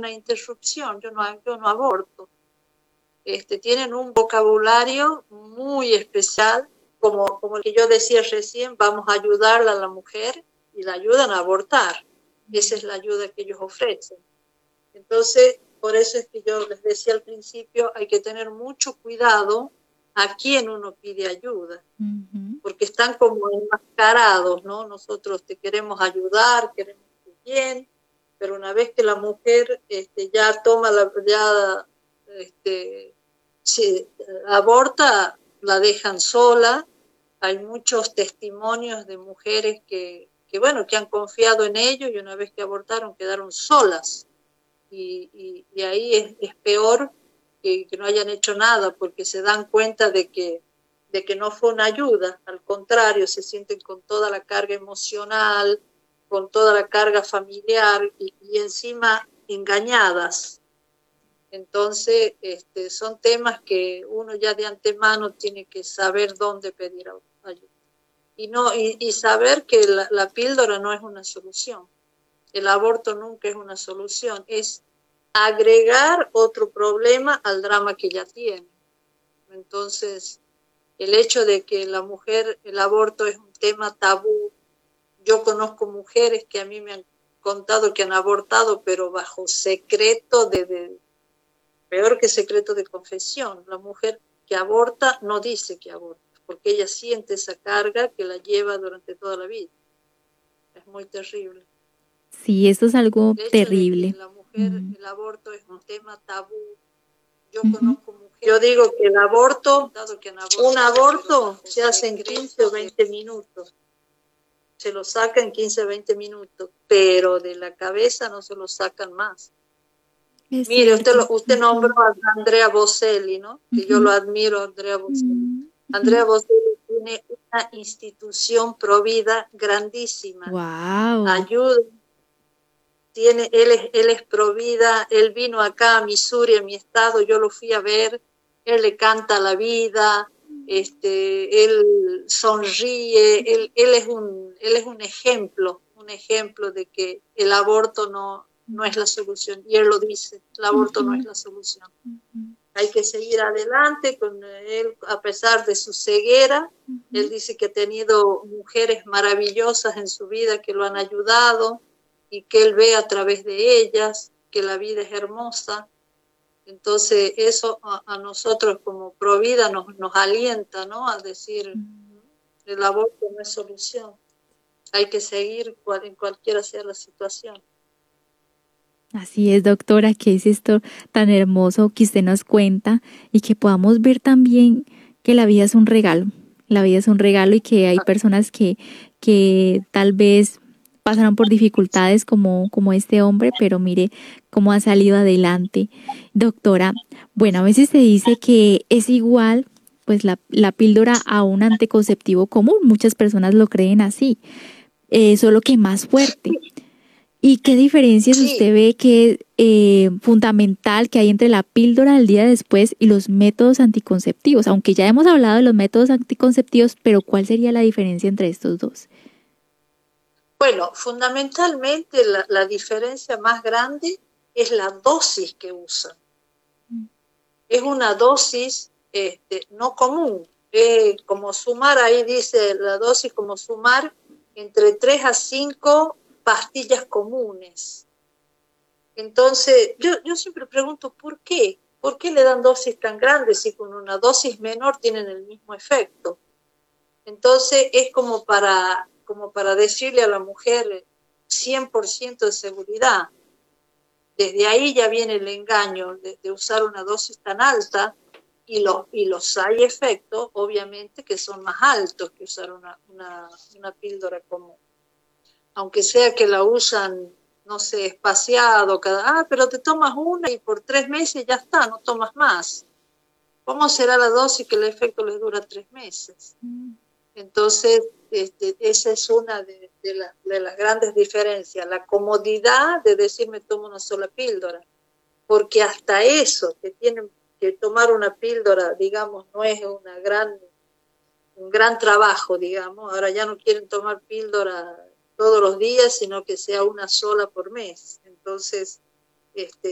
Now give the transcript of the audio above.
una interrupción, yo no aborto. Tienen un vocabulario muy especial, como el que yo decía recién, vamos a ayudarla a la mujer y la ayudan a abortar. Esa es la ayuda que ellos ofrecen. Entonces, por eso es que yo les decía al principio, hay que tener mucho cuidado a quién uno pide ayuda, porque están como enmascarados, ¿no? Nosotros te queremos ayudar, queremos tu bien, pero una vez que la mujer ya toma si aborta, la dejan sola. Hay muchos testimonios de mujeres que han confiado en ellos y una vez que abortaron quedaron solas. Y ahí es peor que no hayan hecho nada, porque se dan cuenta de que no fue una ayuda, al contrario, se sienten con toda la carga emocional, con toda la carga familiar y encima engañadas. Entonces, son temas que uno ya de antemano tiene que saber dónde pedir ayuda. Y saber que la píldora no es una solución. El aborto nunca es una solución, es agregar otro problema al drama que ya tiene. Entonces, el hecho de que la mujer, el aborto es un tema tabú. Yo conozco mujeres que a mí me han contado que han abortado, pero bajo secreto peor que secreto de confesión. La mujer que aborta no dice que aborta, porque ella siente esa carga que la lleva durante toda la vida. Es muy terrible. Sí, esto es algo El hecho terrible. de que la mujer, el aborto es un tema tabú. Yo conozco mujeres. Yo digo que el aborto, un aborto se hace en 15 o 20 minutos. Se lo saca en 15 o 20 minutos, pero de la cabeza no se lo sacan más. Es Mire, cierto. usted nombró a Andrea Bocelli, ¿no? Que yo lo admiro, Andrea Bocelli. Andrea Bocelli tiene una institución provida grandísima. Wow. Ayuda. Él es provida, él vino acá a Missouri, a mi estado, yo lo fui a ver, él le canta la vida, él sonríe, él es un ejemplo de que el aborto no es la solución, y él lo dice, el aborto no es la solución. Hay que seguir adelante con él, a pesar de su ceguera. Él dice que ha tenido mujeres maravillosas en su vida que lo han ayudado, y que él ve a través de ellas que la vida es hermosa. Entonces eso a nosotros como Provida nos alienta, ¿no? A decir, el aborto no es solución, hay que seguir en cualquiera sea la situación. Así es, doctora, que es esto tan hermoso que usted nos cuenta y que podamos ver también que la vida es un regalo. La vida es un regalo y que hay personas que tal vez pasaron por dificultades como este hombre, pero mire cómo ha salido adelante. Doctora, bueno, a veces se dice que es igual pues la píldora a un anticonceptivo común. Muchas personas lo creen así, solo que más fuerte. ¿Y qué diferencias usted ve que fundamental que hay entre la píldora del día después y los métodos anticonceptivos? Aunque ya hemos hablado de los métodos anticonceptivos, pero ¿cuál sería la diferencia entre estos dos? Bueno, fundamentalmente la diferencia más grande es la dosis que usan. Es una dosis no común. Como sumar, ahí dice la dosis como sumar entre 3 a 5 pastillas comunes. Entonces, yo siempre pregunto, ¿por qué? ¿Por qué le dan dosis tan grandes si con una dosis menor tienen el mismo efecto? Entonces, es como para decirle a la mujer 100% de seguridad. Desde ahí ya viene el engaño de usar una dosis tan alta, y los side efectos, obviamente, que son más altos que usar una píldora común. Aunque sea que la usan, no sé, espaciado, pero te tomas una y por 3 meses ya está, no tomas más. ¿Cómo será la dosis que el efecto les dura 3 meses? Entonces, esa es una de las grandes diferencias, la comodidad de decir me tomo una sola píldora, porque hasta eso, que tienen que tomar una píldora, digamos, no es un gran trabajo, digamos. Ahora ya no quieren tomar píldora todos los días, sino que sea una sola por mes. Entonces,